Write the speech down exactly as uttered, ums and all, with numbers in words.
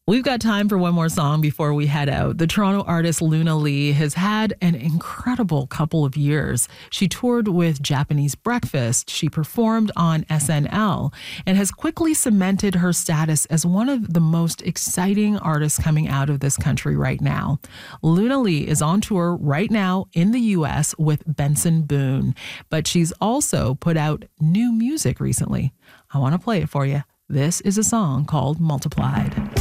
We've got time for one more song before we head out. The Toronto artist Luna Lee has had an incredible couple of years. She toured with Japanese Breakfast, she performed on S N L, and has quickly cemented her status as one of the most exciting artists coming out of this country right now. Luna Lee is on tour right now in the U S with Benson Boone, but she's also put out new music recently. I want to play it for you. This is a song called Multiplied.